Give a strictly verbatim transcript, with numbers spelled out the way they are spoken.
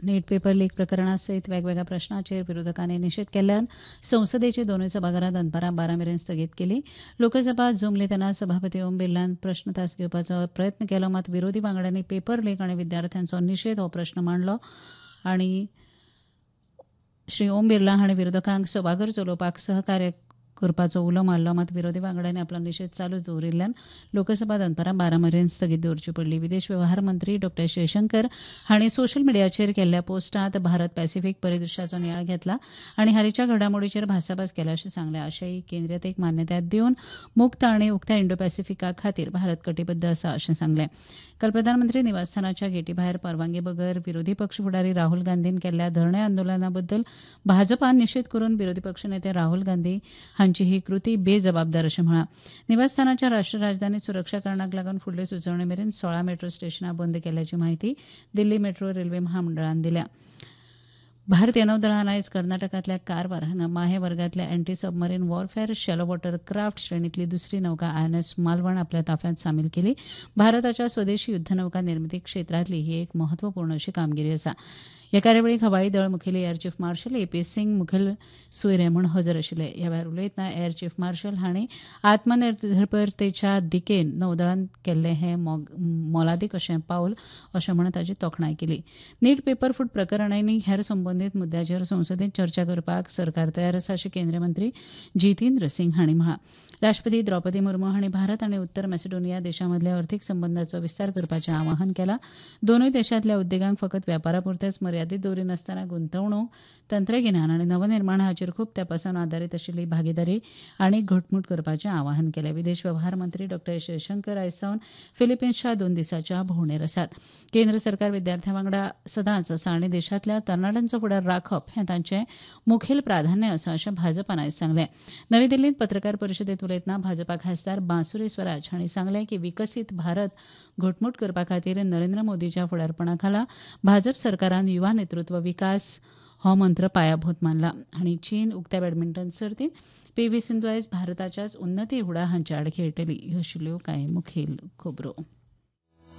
नीट paper leak प्रकरणा सयत वेगवेगळ्या प्रश्नांचेर विरोधकांनी निशेध केल्ल्यान संसदेची दोनूय सभाघरां दनपारां बारा मेरेन स्थगीत केली. लोकसभा झुमली तेन्ना सभापती ओम बिर्लान प्रस्न तास घेवपाचो प्रयत्न केलो, मात विरोधी वांगड्यांनी पेपर लीक आनी विद्यार्थ्यांचो निशेध हो प्रस्न मांडलो आनी श्री ओम बिर्ला हांणी विरोधकांक सभाघर चलोवपाक सहकार्य करपाचो उलो मारलो, मात विरोधी वांगड्यांनी आपलो निशेध चालूच दवरिल्ल्यान लोकसभा दनपारां बारा मेरेन स्थगीत दवरची पडली. विदेश वेव्हार मंत्री डॉ जयशंकर हांणी सोशल मिडियाचेर केल्ल्या पोस्टांत भारत पॅसिफीक परिदृश्याचो नियाळ घेतला आनी हालींच्या घडामोडींचेर भासाभास केल्या अशें सांगलें. आशियाई केंद्रीयतेक मान्यताय दिवन मुक्त आनी उक्त्या इंडो पॅसिफिका खातीर भारत कटीबद्द आसा अशें सांगलें. काल प्रधानमंत्री निवासस्थानाच्या गेटी भायर परवानगी बगर विरोधी पक्ष फुडारी राहुल गांधीन केल्ल्या धरणे आंदोलना बद्दल भाजपान निशेध करून विरोधी पक्ष नेते राहुल गांधी हांची ही कृती बेजबाबदार अशें म्हळां. निवासस्थानाच्या राष्ट्र राजधानीत सुरक्षा कारणाक लागून फुडले सुचोवणे मेरेन सोळा मेट्रो स्टेशनां बंद केल्ल्याची म्हायती दिल्ली मेट्रो रेल्वे महामंडळान दिल्या. भारतीय नौदळान आयज कर्नाटकांतल्या कारवार हांगा माहे वर्गांतल्या anti submarine warfare shallow water craft श्रेणींतली दुसरी नौका आयएनएस मालवण आपल्या ताफ्यांत सामील केली. भारताच्या स्वदेशी युद्धनौका निर्मिती क्षेत्रांतली ही एक म्हत्वपूर्ण अशी कामगिरी आसा. ह्या कार्यावळीक हवाई दळ मुखेली air chief marshal A P Singh मुखेल सोयरे म्हूण हजर आशिल्ले. ह्या वेळार उलयतना एअर चीफ मार्शल हांणी आत्मनिर्भरतेच्या दिकेन नौदळान केल्लें हें मोलादीक अशें पावल अशें म्हूण ताची तोखणाय केली. नीट पेपर फूट प्रकरण आनी हेर संबंदीत मुद्द्याचेर संसदेत चर्चा करपाक सरकार तयार आसा अशें केंद्रीय मंत्री जितेंद्र सिंग हांणी म्हळां. राष्ट्रपती द्रौपदी मुर्मू हांणी भारत आनी उत्तर मॅसिडोनिया देशां मदले अर्थीक संबंदांचो विस्तार करपाचें आवाहन केलां. दोनूय देशांतल्या उद्देगांक फकत वेपारापुरतेच मर्यादीत दवरिनासतना गुंतवणूक, तंत्रगिन्यान आनी नवनिर्माण हाचेर खूब तेंपासावन आदारीत आशिल्ली भागीदारी आनी घटमूट करपाचें आवाहन केलें. विदेश वेव्हार मंत्री डॉ जयशंकर आयज सावन फिलिपिन्सच्या दोन दिसांच्या भोंवडेर आसात. केंद्र सरकार विद्यार्थ्यां वांगडा सदांच आसा आनी देशांतल्या तरणाट्यांचो फुडार राखप हें तांचें मुखेल प्राधान्य आसा अशें भाजपान आयज सांगलें. नवी दिल्लींत पत्रकार परिशदेंत उलयतना भाजपा खासदार बांसुरी स्वराज हांणी सांगलें की विकसीत भारत घटमूट करपा खातीर नरेंद्र मोदीच्या फुडारपणा खाला भाजप सरकारान युवा नेतृत्व विकास हो मंत्र पायाभूत मानला. आनी चीन उक्त्या बॅडमिंटन सर्तींत पी व्ही सिंधू आयज भारताच्याच उन्नती हुडा हांचे आड खेळटली. ह्यो आशिल्ल्यो कांय मुखेल खबरो.